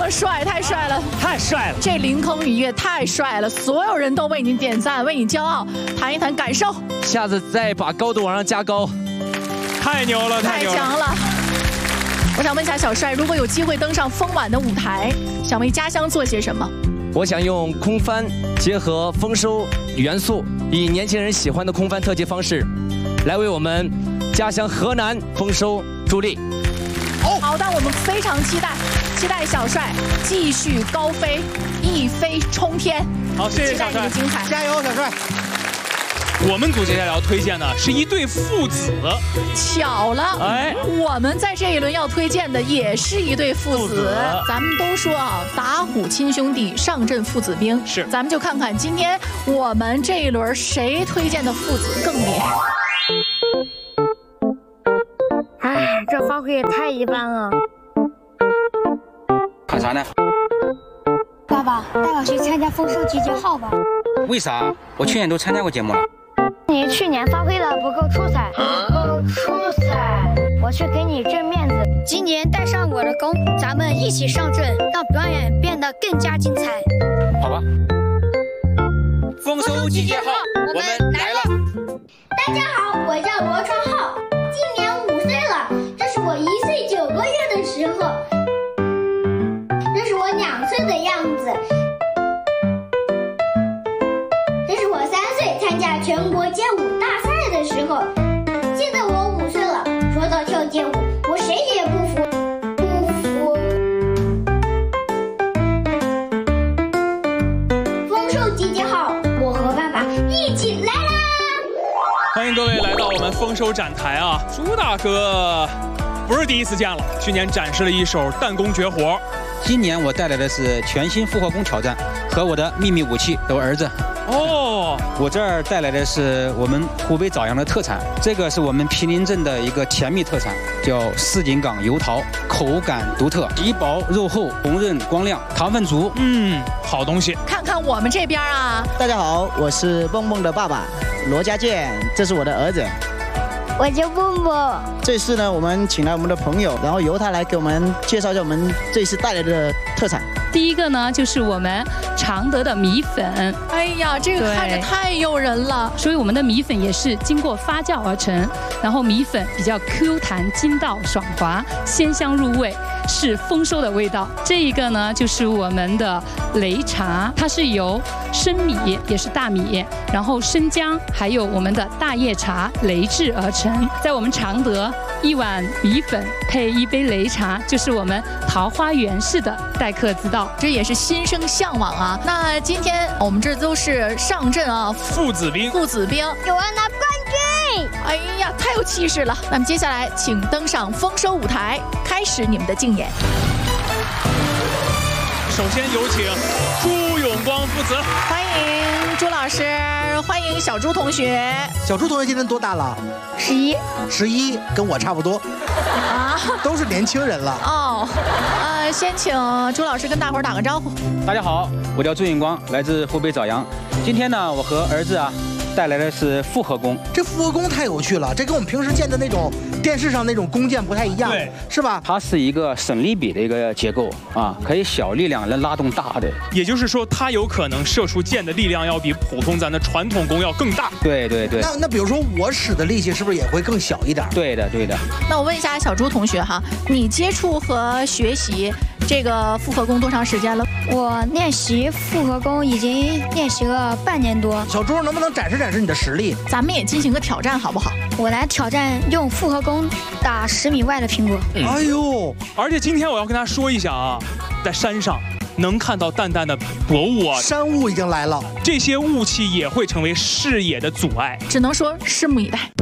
常帅，太帅了， 太帅了！ 这凌空一跃太帅了，所有人都为你点赞，为你骄傲。谈一谈感受， 下次再把高度往上加高。 太牛了， 太强了！我想问一下小帅，如果有机会登上风晚的舞台，想为家乡做些什么？ 我想用空翻结合丰收元素，以年轻人喜欢的空翻特技方式，来为我们家乡河南丰收助力。 好的，我们非常期待小帅继续高飞，一飞冲天。 好，谢谢小帅， 期待你的精彩， 加油，小帅！ 我们组接下来要推荐的是一对父子。 巧了，哎，我们在这一轮要推荐的也是一对父子。咱们都说啊，打虎亲兄弟，上阵父子兵。 是， 咱们就看看今天我们这一轮谁推荐的父子更厉害。 哎，这发挥也太一般了。 看啥呢？ 爸爸，带我去参加丰收集结号吧。 为啥？我去年都参加过节目了。 你去年发挥的不够出彩，我去给你挣面子。今年带上我的弓，咱们一起上阵，让表演变得更加精彩。 好吧。丰收集结号，我们来了。 大家好，我叫罗川浩，今年5岁了。这是我1岁9个月的时候，这是我2岁的样子。参加全国街舞大赛的时候，记得我5岁了。说到跳街舞，我谁也不服。丰收集结号，我和爸爸一起来啦！ 欢迎各位来到我们丰收展台啊！朱大哥不是第一次见了，去年展示了一手弹弓绝活。 今年我带来的是全新复合弓挑战和我的秘密武器，我儿子。 哦， 我这儿带来的是我们湖北枣阳的特产，这个是我们毗邻镇的一个甜蜜特产，叫四井港油桃，口感独特，皮薄肉厚，红润光亮，糖分足。 好东西。 看看我们这边啊， 大家好，我是蹦蹦的爸爸罗家健，这是我的儿子。 我叫蹦蹦。 这次呢，我们请来我们的朋友，然后由他来给我们介绍一下我们这次带来的特产。 第一个呢，就是我们常德的米粉。 哎呀，这个看着太诱人了。 所以我们的米粉也是经过发酵而成，然后米粉比较 Q 弹、筋道、爽滑，鲜香入味，是丰收的味道。这一个呢，就是我们的擂茶，它是由生米，也是大米，然后生姜，还有我们的大叶茶擂制而成。在我们常德，1碗米粉配1杯擂茶，就是我们桃花源式的待客之道， 这也是心生向往啊。那今天我们这都是上阵啊， 父子兵， 父子兵， 我要拿冠军！ 哎呀，太有气势了。那么接下来，请登上丰收舞台，开始你们的竞演。 首先有请朱永光父子， 欢迎朱老师，欢迎小朱同学。 小朱同学今年多大了？11，跟我差不多啊，都是年轻人了。 哦，先请朱老师跟大伙儿打个招呼。 大家好，我叫朱永光，来自湖北枣阳。今天呢，我和儿子啊带来的是复合弓。 这复合弓太有趣了，这跟我们平时见的那种电视上那种弓箭不太一样， 对， 是吧？ 它是一个省力比的一个结构啊，可以小力量来拉动大的。 也就是说，它有可能射出箭的力量要比普通咱的传统弓要更大。 对对对。 那比如说我使的力气是不是也会更小一点？ 对的对的。 那我问一下小朱同学哈，你接触和学习这个复合弓多长时间了？ 我练习复合弓已经练习了半年多。 小朱能不能展示展示你的实力？ 咱们也进行个挑战好不好？ 我来挑战用复合弓打10米外的苹果。 哎呦！ 而且今天我要跟他说一下啊，在山上能看到淡淡的薄雾啊， 山雾已经来了， 这些雾气也会成为视野的阻碍， 只能说拭目以待。